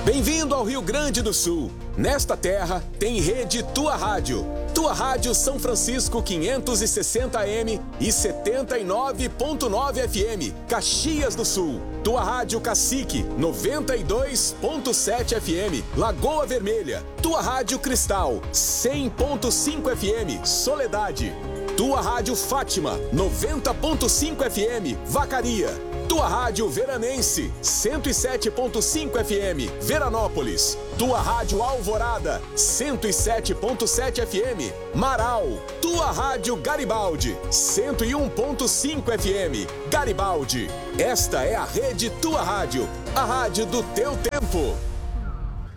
Bem-vindo ao Rio Grande do Sul. Nesta terra tem rede Tua Rádio. Tua Rádio São Francisco 560 AM e 79.9 FM, Caxias do Sul. Tua Rádio Cacique 92.7 FM, Lagoa Vermelha. Tua Rádio Cristal 100.5 FM, Soledade. Tua Rádio Fátima 90.5 FM, Vacaria. Tua Rádio Veranense, 107.5 FM, Veranópolis. Tua Rádio Alvorada, 107.7 FM, Marau. Tua Rádio Garibaldi, 101.5 FM, Garibaldi. Esta é a rede Tua Rádio, a rádio do teu tempo.